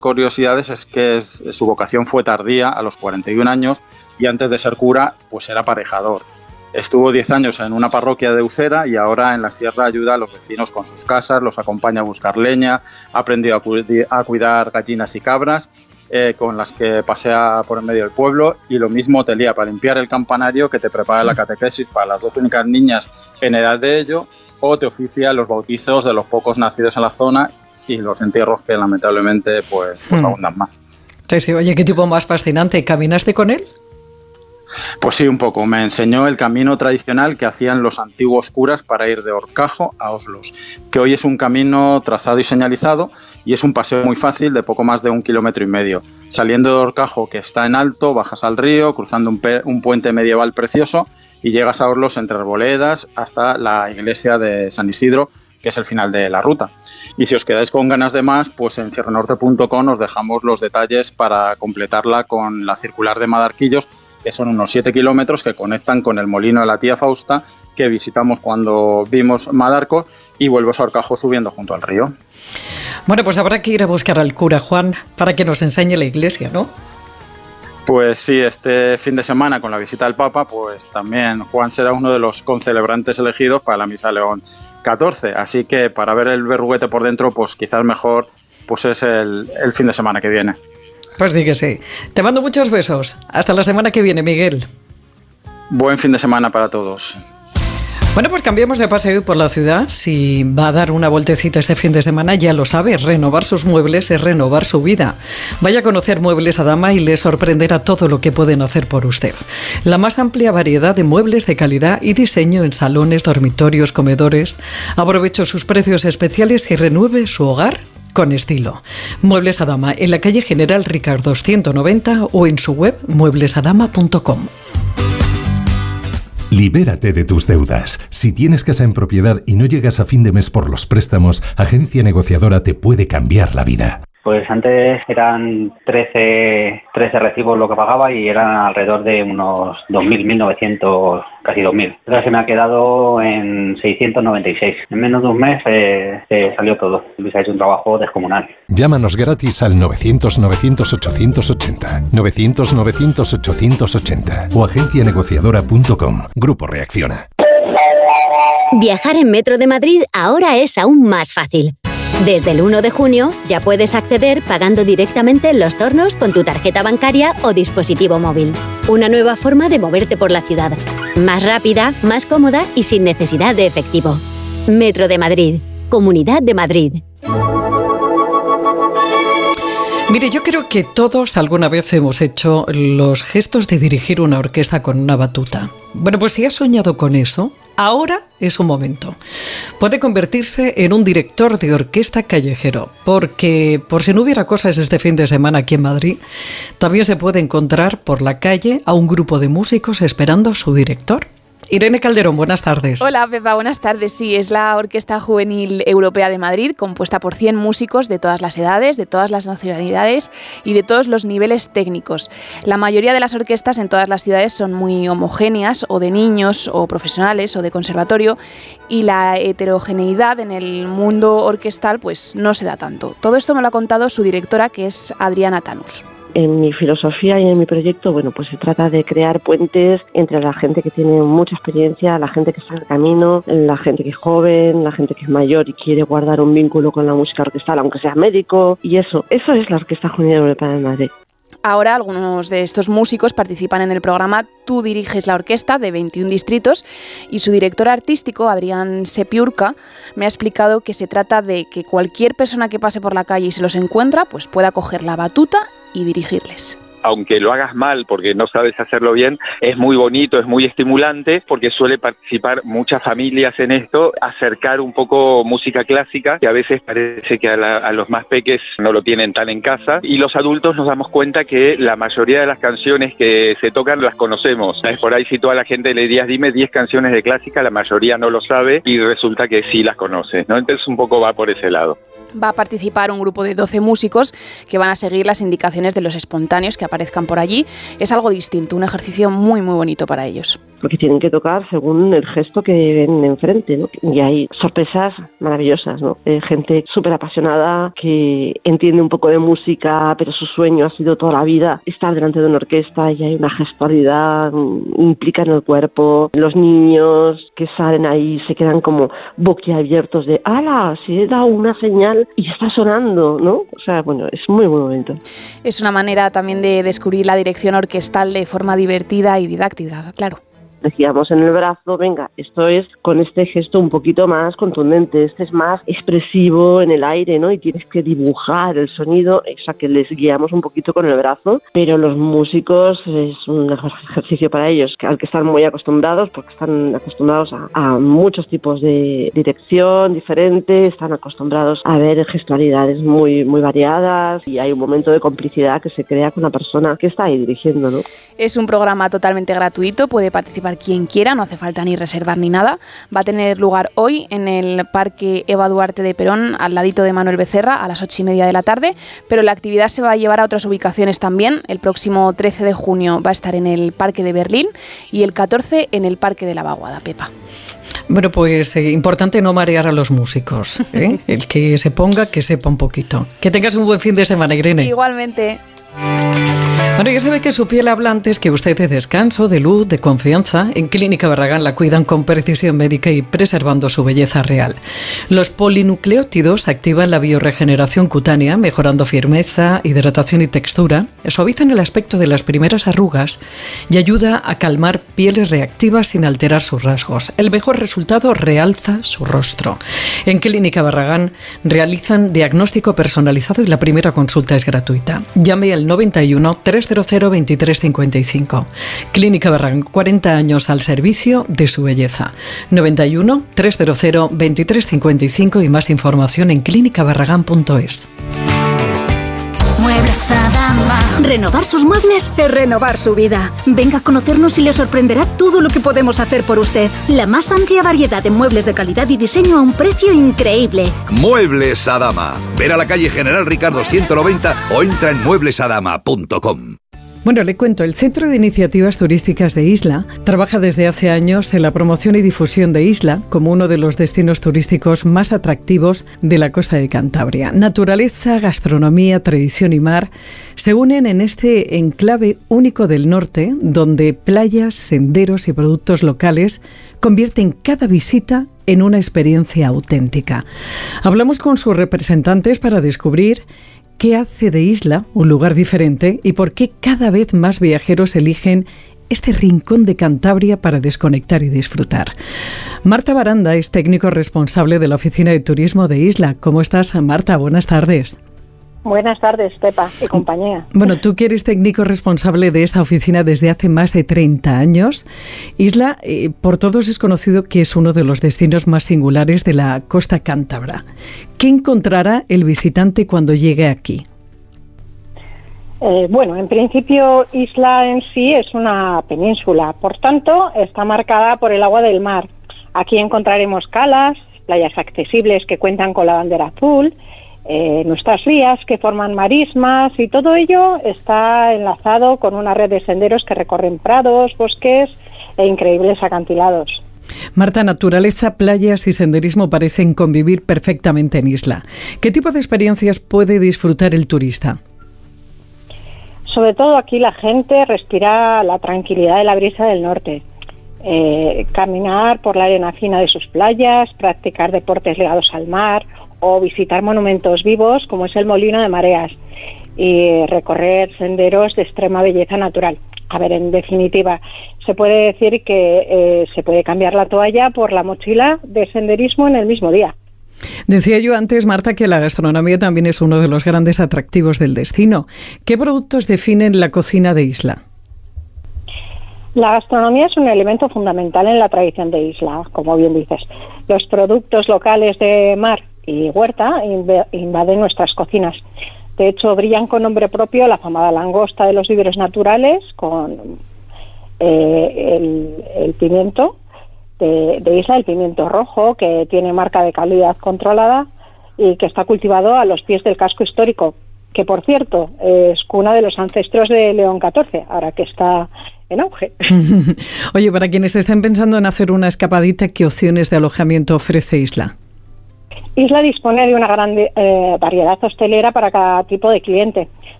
curiosidades es que su vocación fue tardía, a los 41 años, y antes de ser cura, pues era aparejador. Estuvo 10 años en una parroquia de Usera y ahora en la sierra ayuda a los vecinos con sus casas, los acompaña a buscar leña, ha aprendido a cuidar gallinas y cabras, con las que pasea por el medio del pueblo, y lo mismo te lía para limpiar el campanario, que te prepara la catequesis para las 2 únicas niñas en edad de ello, o te oficia los bautizos de los pocos nacidos en la zona y los entierros, que lamentablemente pues abundan más. Sí, oye, qué tipo más fascinante. ¿Caminaste con él? Pues sí, un poco. Me enseñó el camino tradicional que hacían los antiguos curas para ir de Horcajo a Oslos, que hoy es un camino trazado y señalizado, y es un paseo muy fácil de poco más de 1,5 kilómetros. Saliendo de Horcajo, que está en alto, bajas al río, cruzando un puente medieval precioso, y llegas a Oslos entre arboledas hasta la iglesia de San Isidro, que es el final de la ruta. Y si os quedáis con ganas de más, pues en sierranorte.com os dejamos los detalles para completarla con la circular de Madarquillos, que son unos 7 kilómetros que conectan con el molino de la tía Fausta, que visitamos cuando vimos Madarcos, y vuelves a Horcajo subiendo junto al río. Bueno, pues habrá que ir a buscar al cura Juan para que nos enseñe la iglesia, ¿no? Pues sí, este fin de semana con la visita del Papa, pues también Juan será uno de los concelebrantes elegidos para la Misa León XIV, así que para ver el verruguete por dentro, pues quizás mejor pues es el fin de semana que viene. Pues di que sí. Te mando muchos besos. Hasta la semana que viene, Miguel. Buen fin de semana para todos. Bueno, pues cambiamos de paseo por la ciudad. Si va a dar una vueltecita este fin de semana, ya lo sabe, renovar sus muebles es renovar su vida. Vaya a conocer Muebles Adama y le sorprenderá todo lo que pueden hacer por usted. La más amplia variedad de muebles de calidad y diseño en salones, dormitorios, comedores. Aproveche sus precios especiales y renueve su hogar con estilo. Muebles Adama, en la calle General Ricardo 190 o en su web mueblesadama.com. Libérate de tus deudas. Si tienes casa en propiedad y no llegas a fin de mes por los préstamos, Agencia Negociadora te puede cambiar la vida. Pues antes eran 13 recibos lo que pagaba y eran alrededor de unos 2.000, 1.900, casi 2.000. Ahora se me ha quedado en 696. En menos de un mes se salió todo. Luis ha hecho un trabajo descomunal. Llámanos gratis al 900-900-880, 900-900-880 o agencianegociadora.com. Grupo Reacciona. Viajar en Metro de Madrid ahora es aún más fácil. Desde el 1 de junio ya puedes acceder pagando directamente en los tornos con tu tarjeta bancaria o dispositivo móvil. Una nueva forma de moverte por la ciudad. Más rápida, más cómoda y sin necesidad de efectivo. Metro de Madrid. Comunidad de Madrid. Mire, yo creo que todos alguna vez hemos hecho los gestos de dirigir una orquesta con una batuta. Bueno, pues si has soñado con eso, ahora es un momento. Puede convertirse en un director de orquesta callejero, porque por si no hubiera cosas este fin de semana aquí en Madrid, también se puede encontrar por la calle a un grupo de músicos esperando a su director. Irene Calderón, buenas tardes. Hola, Pepa, buenas tardes. Sí, es la Orquesta Juvenil Europea de Madrid, compuesta por 100 músicos de todas las edades, de todas las nacionalidades y de todos los niveles técnicos. La mayoría de las orquestas en todas las ciudades son muy homogéneas, o de niños, o profesionales, o de conservatorio, y la heterogeneidad en el mundo orquestal pues no se da tanto. Todo esto me lo ha contado su directora, que es Adriana Tanús. En mi filosofía y en mi proyecto, bueno, pues se trata de crear puentes entre la gente que tiene mucha experiencia, la gente que está en el camino, la gente que es joven, la gente que es mayor y quiere guardar un vínculo con la música orquestal, aunque sea médico, y eso es la Orquesta Juvenil Europea de Madrid. Ahora algunos de estos músicos participan en el programa Tú diriges la orquesta de 21 distritos y su director artístico, Adrián Sepiurka, me ha explicado que se trata de que cualquier persona que pase por la calle y se los encuentra, pues pueda coger la batuta y dirigirles. Aunque lo hagas mal porque no sabes hacerlo bien, es muy bonito, es muy estimulante porque suele participar muchas familias en esto, acercar un poco música clásica, que a veces parece que a los más peques no lo tienen tan en casa, y los adultos nos damos cuenta que la mayoría de las canciones que se tocan las conocemos. Por ahí si toda la gente le dirías dime 10 canciones de clásica, la mayoría no lo sabe y resulta que sí las conoce, ¿no? Entonces un poco va por ese lado. Va a participar un grupo de 12 músicos que van a seguir las indicaciones de los espontáneos que aparezcan por allí. Es algo distinto, un ejercicio muy muy bonito para ellos. porque tienen que tocar según el gesto que ven enfrente, ¿no? Y hay sorpresas maravillosas, ¿no? Gente súper apasionada que entiende un poco de música, pero su sueño ha sido toda la vida estar delante de una orquesta, y hay una gestualidad, implica en el cuerpo. Los niños que salen ahí se quedan como boquiabiertos de ¡hala! Si he dado una señal y está sonando, ¿no? O sea, bueno, es muy buen momento. Es una manera también de descubrir la dirección orquestal de forma divertida y didáctica, claro. Decíamos en el brazo, venga, esto es con este gesto un poquito más contundente, este es más expresivo en el aire, ¿no? Y tienes que dibujar el sonido, o sea, que les guiamos un poquito con el brazo, pero los músicos es un ejercicio para ellos, al que están muy acostumbrados, porque están acostumbrados a muchos tipos de dirección diferente, están acostumbrados a ver gestualidades muy, muy variadas, y hay un momento de complicidad que se crea con la persona que está ahí dirigiendo, ¿no? Es un programa totalmente gratuito, puede participar quien quiera, no hace falta ni reservar ni nada. Va a tener lugar hoy en el Parque Eva Duarte de Perón, al ladito de Manuel Becerra, a las 8:30 de la tarde, pero la actividad se va a llevar a otras ubicaciones también. El próximo 13 de junio va a estar en el Parque de Berlín y el 14 en el Parque de la Vaguada, Pepa. Bueno, pues importante no marear a los músicos, ¿eh? El que se ponga, que sepa un poquito. Que tengas un buen fin de semana, Irene. Igualmente. Bueno, ya sabe que su piel habla antes que usted, de descanso, de luz, de confianza. En Clínica Barragán la cuidan con precisión médica y preservando su belleza real. Los polinucleótidos activan la bioregeneración cutánea, mejorando firmeza, hidratación y textura, suavizan el aspecto de las primeras arrugas y ayuda a calmar pieles reactivas sin alterar sus rasgos. El mejor resultado realza su rostro. En Clínica Barragán realizan diagnóstico personalizado y la primera consulta es gratuita. Llame al 91 300 2355. Clínica Barragán, 40 años al servicio de su belleza. 91 300 2355 y más información en clínicabarragán.es. Muebles Adama. Renovar sus muebles es renovar su vida. Venga a conocernos y le sorprenderá todo lo que podemos hacer por usted. La más amplia variedad de muebles de calidad y diseño a un precio increíble. Muebles Adama. Ven a la calle General Ricardo 190 o entra en mueblesadama.com. Bueno, le cuento, el Centro de Iniciativas Turísticas de Isla trabaja desde hace años en la promoción y difusión de Isla como uno de los destinos turísticos más atractivos de la costa de Cantabria. Naturaleza, gastronomía, tradición y mar se unen en este enclave único del norte, donde playas, senderos y productos locales convierten cada visita en una experiencia auténtica. Hablamos con sus representantes para descubrir ¿qué hace de Isla un lugar diferente y por qué cada vez más viajeros eligen este rincón de Cantabria para desconectar y disfrutar? Marta Baranda es técnico responsable de la Oficina de Turismo de Isla. ¿Cómo estás, Marta? Buenas tardes. Buenas tardes, Pepa y compañía. Bueno, tú que eres técnico responsable de esta oficina desde hace más de 30 años. Isla, por todos es conocido que es uno de los destinos más singulares de la costa cántabra. ¿Qué encontrará el visitante cuando llegue aquí? Bueno, en principio Isla en sí es una península, por tanto está marcada por el agua del mar. Aquí encontraremos calas, playas accesibles que cuentan con la bandera azul, nuestras rías que forman marismas, y todo ello está enlazado con una red de senderos que recorren prados, bosques e increíbles acantilados. Marta, naturaleza, playas y senderismo parecen convivir perfectamente en Isla. ¿Qué tipo de experiencias puede disfrutar el turista? Sobre todo aquí la gente respira la tranquilidad de la brisa del norte. Caminar por la arena fina de sus playas, practicar deportes ligados al mar o visitar monumentos vivos como es el Molino de Mareas y recorrer senderos de extrema belleza natural. A ver, en definitiva, se puede decir que se puede cambiar la toalla por la mochila de senderismo en el mismo día. Decía yo antes, Marta, que la gastronomía también es uno de los grandes atractivos del destino. ¿Qué productos definen la cocina de Isla? La gastronomía es un elemento fundamental en la tradición de Isla, como bien dices. Los productos locales de mar y huerta invaden nuestras cocinas. De hecho, brillan con nombre propio la afamada langosta de los viveros naturales, con el pimiento de Isla, el pimiento rojo, que tiene marca de calidad controlada y que está cultivado a los pies del casco histórico, que por cierto es cuna de los ancestros de León XIV, ahora que está en auge. Oye, para quienes estén pensando en hacer una escapadita, ¿qué opciones de alojamiento ofrece Isla? Isla dispone de una gran variedad hostelera para cada tipo de cliente.